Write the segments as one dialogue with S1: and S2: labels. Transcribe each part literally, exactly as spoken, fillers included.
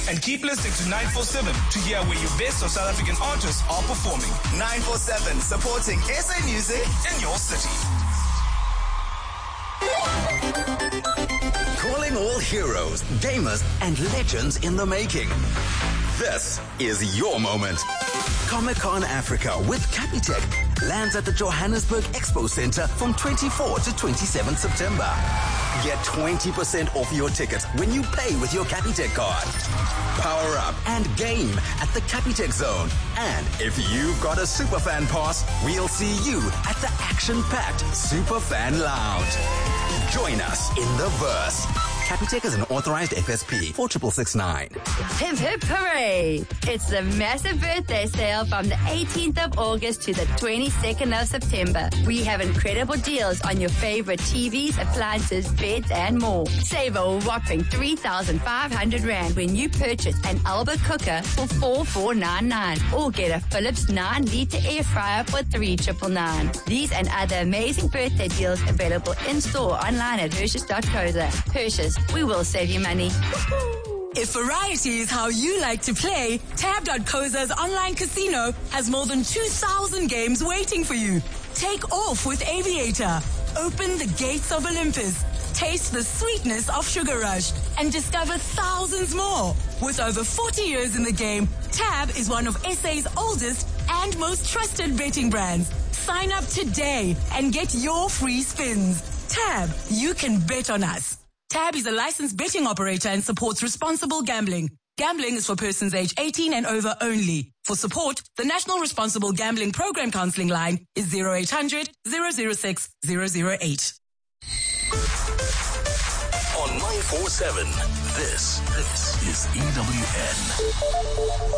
S1: And keep listening to nine four seven to hear where your best of South African artists are performing.
S2: nine four seven, supporting S A music
S1: in your city.
S2: Calling all heroes, gamers, and legends in the making. This is your moment. Comic-Con Africa with Capitec lands at the Johannesburg Expo Center from twenty-fourth to twenty-seventh September. Get twenty percent off your ticket when you pay with your Capitec card. Power up and game at the Capitec Zone. And if you've got a Superfan pass, we'll see you at the action-packed Superfan Lounge. Join us in the verse. Capitec is an authorized F S P. four six six nine.
S3: Hip hip hooray! It's the massive birthday sale from the eighteenth of August to the twenty-second of September. We have incredible deals on your favorite T Vs, appliances, beds, and more. Save a whopping three thousand five hundred rand when you purchase an Alba cooker for four thousand four hundred ninety-nine or get a Philips nine litre air fryer for three thousand nine hundred ninety-nine. These and other amazing birthday deals available in-store online at Hershey's dot co dot za. Hershey's, we will save you money.
S4: If variety is how you like to play, tab dot co dot za's online casino has more than two thousand games waiting for you. Take off with Aviator. Open the gates of Olympus. Taste the sweetness of Sugar Rush and discover thousands more. With over forty years in the game, Tab is one of S A's oldest and most trusted betting brands. Sign up today and get your free spins. Tab, you can bet on us. Tab is a licensed betting operator and supports responsible gambling. Gambling is for persons age eighteen and over only. For support, the National Responsible Gambling Program Counseling line is zero eight hundred, zero zero six, zero zero eight.
S5: On nine four seven, this, this is E W N.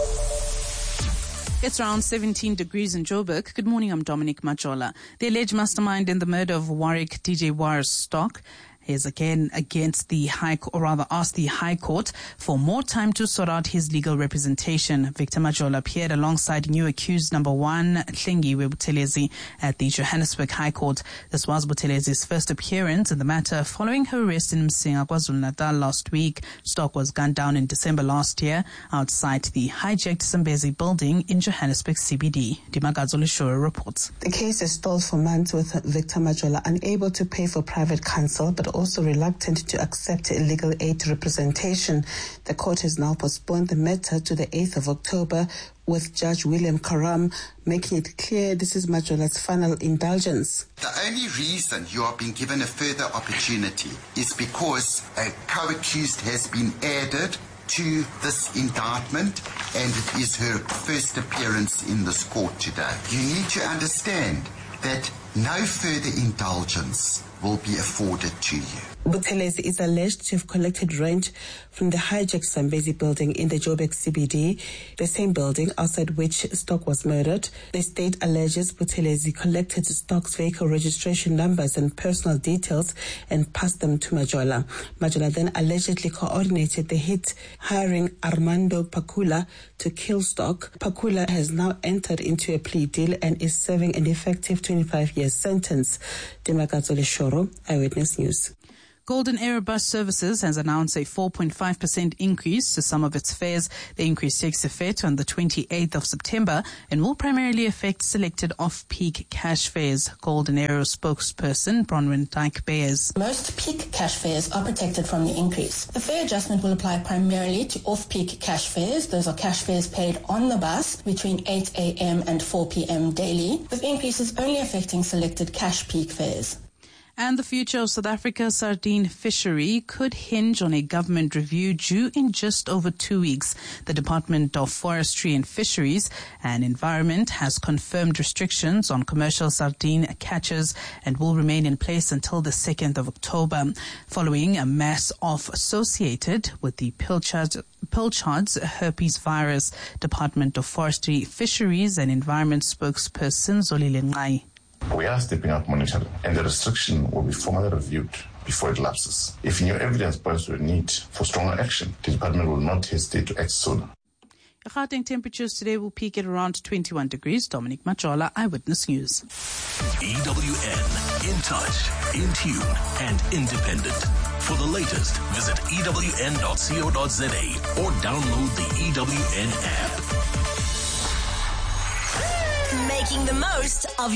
S6: It's around seventeen degrees in Joburg. Good morning, I'm Dominic Majola. The alleged mastermind in the murder of Warwick D J War's Stock is again against the High Court, or rather asked the High Court for more time to sort out his legal representation. Victor Majola appeared alongside new accused number one, Hlengiwe Buthelezi, at the Johannesburg High Court. This was Buthelezi's first appearance in the matter following her arrest in Msinga, KwaZulu-Natal last week. Stock was gunned down in December last year outside the hijacked Zambezi building in Johannesburg C B D. Dimagazo Leshore reports.
S7: The case has stalled for months with Victor Majola unable to pay for private counsel, but also reluctant to accept legal aid representation. The court has now postponed the matter to the eighth of October, with Judge William Karam making it clear this is Majola's final indulgence.
S8: The only reason you are being given a further opportunity is because a co-accused has been added to this indictment, and it is her first appearance in this court today. You need to understand that no further indulgence will be afforded to you.
S7: Buthelezi is alleged to have collected rent from the hijacked Zambezi building in the Joburg C B D, the same building outside which Stock was murdered. The state alleges Buthelezi collected Stock's vehicle registration numbers and personal details and passed them to Majola. Majola then allegedly coordinated the hit, hiring Armando Pakula to kill Stock. Pakula has now entered into a plea deal and is serving an effective twenty-five year sentence. Dimakazo Leshoro, Eyewitness News.
S6: Golden Era Bus Services has announced a four point five percent increase to some of its fares. The increase takes effect on the twenty-eighth of September and will primarily affect selected off-peak cash fares. Golden Era spokesperson Bronwyn Dyke Bears.
S9: Most peak cash fares are protected from the increase. The fare adjustment will apply primarily to off-peak cash fares. Those are cash fares paid on the bus between eight a.m. and four p.m. daily, with increases only affecting selected cash peak fares.
S6: And the future of South Africa's sardine fishery could hinge on a government review due in just over two weeks. The Department of Forestry and Fisheries and Environment has confirmed restrictions on commercial sardine catches and will remain in place until the second of October, following a mass off associated with the Pilchard Pilchard's herpes virus. Department of Forestry, Fisheries and Environment spokesperson Zolile Ngai.
S10: We are stepping up monitoring, and the restriction will be formally reviewed before it lapses. If new evidence points to a need for stronger action, the department will not hesitate to act sooner.
S6: Gauteng temperatures today will peak at around twenty-one degrees. Dominic Majola, Eyewitness News.
S5: E W N, in touch, in tune, and independent. For the latest, visit E W N dot co dot za or download the E W N app.
S4: Making the most of